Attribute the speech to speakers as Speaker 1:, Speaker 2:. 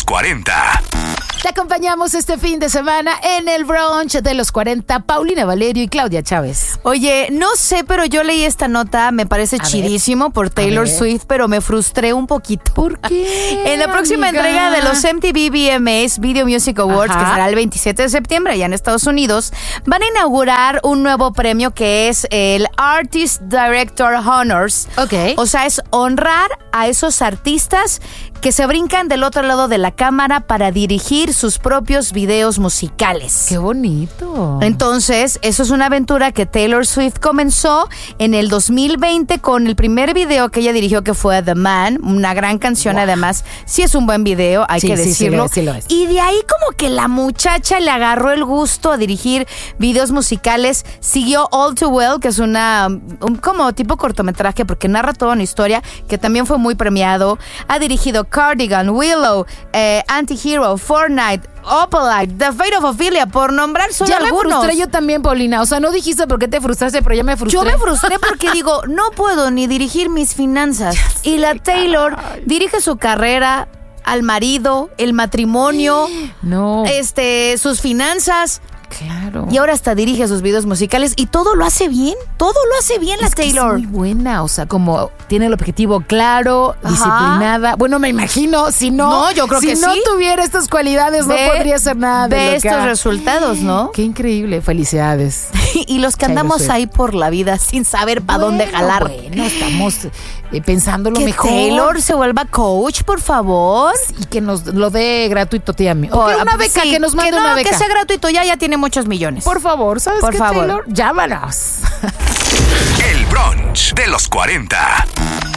Speaker 1: 40.
Speaker 2: Te acompañamos este fin de semana en el brunch de los 40, Paulina Valerio y Claudia Chávez.
Speaker 3: Oye, no sé, pero yo leí esta nota, me parece chidísimo por Taylor Swift, pero me frustré un poquito.
Speaker 2: ¿Por qué?
Speaker 3: En la próxima entrega de los MTV VMAs Video Music Awards, que será el 27 de septiembre allá en Estados Unidos, van a inaugurar un nuevo premio que es el Artist Director Honors.
Speaker 2: Ok.
Speaker 3: O sea, es honrar a esos artistas que se brincan del otro lado de la cámara para dirigir sus propios videos musicales.
Speaker 2: ¡Qué bonito!
Speaker 3: Entonces, eso es una aventura que Taylor Swift comenzó en el 2020 con el primer video que ella dirigió, que fue The Man, una gran canción. Además, sí es un buen video, hay que decirlo.
Speaker 2: Sí lo es.
Speaker 3: Y de ahí como que la muchacha le agarró el gusto a dirigir videos musicales, siguió All Too Well, que es un como tipo cortometraje porque narra toda una historia, que también fue muy premiado. Ha dirigido Cardigan, Willow, Antihero, Fortnite, Opalite, The Fate of Ophelia, por nombrar solo algunos.
Speaker 2: Ya me frustré yo también, Paulina. O sea, no dijiste por qué te frustraste, pero ya me frustré.
Speaker 3: Yo me frustré porque digo, no puedo ni dirigir mis finanzas. Y la Taylor dirige su carrera, al marido, el matrimonio, sus finanzas.
Speaker 2: Claro.
Speaker 3: Y ahora hasta dirige sus videos musicales y todo lo hace bien. Todo lo hace bien la Taylor.
Speaker 2: Es muy buena, o sea, como tiene el objetivo claro, disciplinada. Bueno, me imagino, si no,
Speaker 3: yo creo que
Speaker 2: si no
Speaker 3: sí.
Speaker 2: tuviera estas cualidades, no podría hacer nada de
Speaker 3: estos resultados, ¿no?
Speaker 2: Qué increíble, felicidades.
Speaker 3: Y los que andamos ahí por la vida sin saber para dónde jalar.
Speaker 2: Bueno, estamos pensando lo
Speaker 3: que
Speaker 2: mejor.
Speaker 3: Taylor se vuelva coach, por favor.
Speaker 2: Y que nos lo dé gratuito, tía. Una beca, que nos mande una beca.
Speaker 3: Que sea gratuito, ya tiene muchos millones.
Speaker 2: Por favor, ¿sabes qué, Taylor? Llámanos.
Speaker 1: El brunch de los 40.